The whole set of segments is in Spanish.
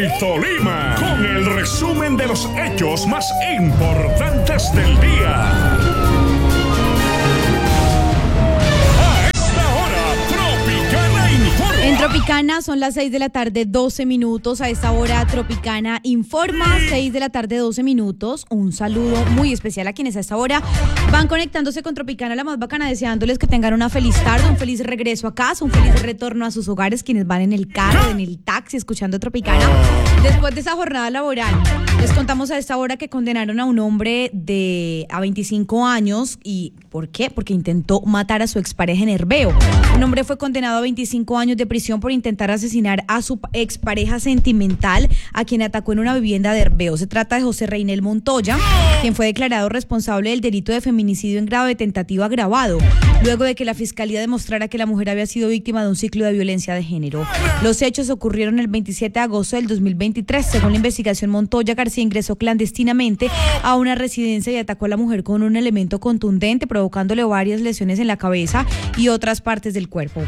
el Tolima, con el resumen de los hechos más importantes del día. En Tropicana son las 6 de la tarde, 12 minutos. A esta hora Tropicana informa, 6 de la tarde, 12 minutos. Un saludo muy especial a quienes a esta hora van conectándose con Tropicana, la más bacana, deseándoles que tengan una feliz tarde, un feliz regreso a casa, un feliz retorno a sus hogares, quienes van en el carro, en el taxi, escuchando Tropicana. Después de esa jornada laboral, les contamos a esta hora que condenaron a un hombre a 25 años. ¿Y por qué? Porque intentó matar a su expareja en Herveo. Un hombre fue condenado a 25 años de prisión por intentar asesinar a su expareja sentimental, a quien atacó en una vivienda de Herveo. Se trata de José Reinel Montoya, quien fue declarado responsable del delito de feminicidio en grado de tentativa agravado, luego de que la fiscalía demostrara que la mujer había sido víctima de un ciclo de violencia de género. Los hechos ocurrieron el 27 de agosto del 2023. Según la investigación, Montoya García ingresó clandestinamente a una residencia y atacó a la mujer con un elemento contundente, provocándole varias lesiones en la cabeza y otras partes del cuerpo.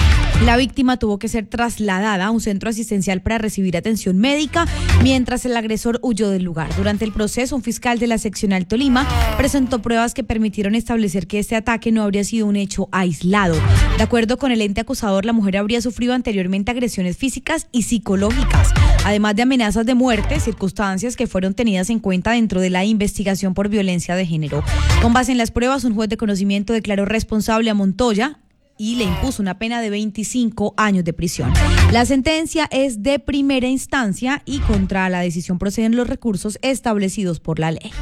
La víctima tuvo que ser trasladada a un centro asistencial para recibir atención médica, mientras el agresor huyó del lugar. Durante el proceso, un fiscal de la seccional Tolima presentó pruebas que permitieron establecer que este ataque no habría sido un hecho aislado. De acuerdo con el ente acusador, la mujer habría sufrido anteriormente agresiones físicas y psicológicas, además de amenazas de muerte, circunstancias que fueron tenidas en cuenta dentro de la investigación por violencia de género. Con base en las pruebas, un juez de conocimiento declaró responsable a Montoya y le impuso una pena de 25 años de prisión. La sentencia es de primera instancia y contra la decisión proceden los recursos establecidos por la ley.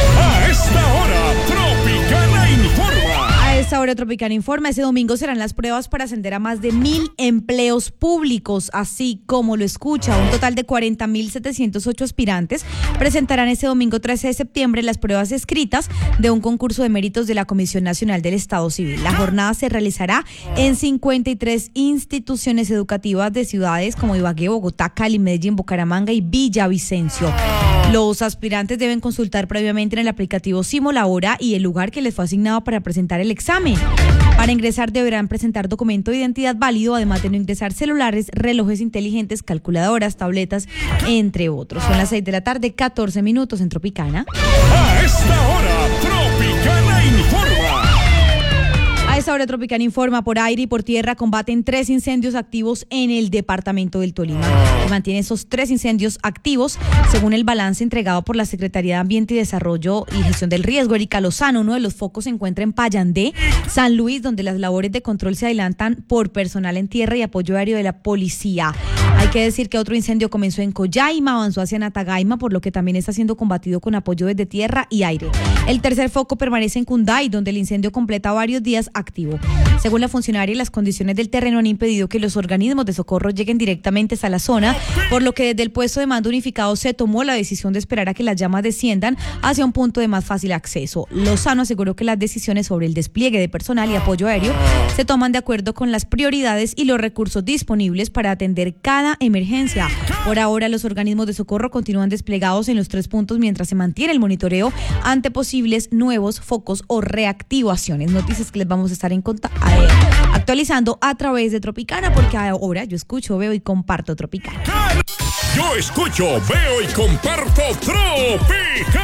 A esta hora, Tropicana informa. A esta hora Tropicana informa, ese domingo serán las pruebas para ascender a más de 1,000 empleos públicos, así como lo escucha. Un total de 40,708 aspirantes presentarán este domingo 13 de septiembre las pruebas escritas de un concurso de méritos de la Comisión Nacional del Estado Civil. La jornada se realizará en 53 instituciones educativas de ciudades como Ibagué, Bogotá, Cali, Medellín, Bucaramanga y Villavicencio. Los aspirantes deben consultar previamente en el aplicativo Simo la hora y el lugar que les fue asignado para presentar el examen. Para ingresar deberán presentar documento de identidad válido, además de no ingresar celulares, relojes inteligentes, calculadoras, tabletas, entre otros. Son las 6 de la tarde, 14 minutos en Tropicana. A esta hora, Tropicana informa. A esta hora Tropicana informa, por aire y por tierra combaten 3 incendios activos en el departamento del Tolima. Se mantienen esos 3 incendios activos según el balance entregado por la Secretaría de Ambiente y Desarrollo y Gestión del Riesgo. Erika Lozano, uno de los focos se encuentra en Payandé, San Luis, donde las labores de control se adelantan por personal en tierra y apoyo aéreo de la policía. Hay que decir que otro incendio comenzó en Collaima, avanzó hacia Natagaima, por lo que también está siendo combatido con apoyo desde tierra y aire. El tercer foco permanece en Cunday, donde el incendio completa varios días activo. Según la funcionaria, las condiciones del terreno han impedido que los organismos de socorro lleguen directamente a la zona, por lo que desde el puesto de mando unificado se tomó la decisión de esperar a que las llamas desciendan hacia un punto de más fácil acceso. Lozano aseguró que las decisiones sobre el despliegue de personal y apoyo aéreo se toman de acuerdo con las prioridades y los recursos disponibles para atender cada emergencia. Por ahora, los organismos de socorro continúan desplegados en los 3 puntos mientras se mantiene el monitoreo ante posibles nuevos focos o reactivaciones. Noticias que les vamos a estar actualizando a través de Tropicana, porque ahora yo escucho, veo y comparto Tropicana. Yo escucho, veo y comparto Tropicana.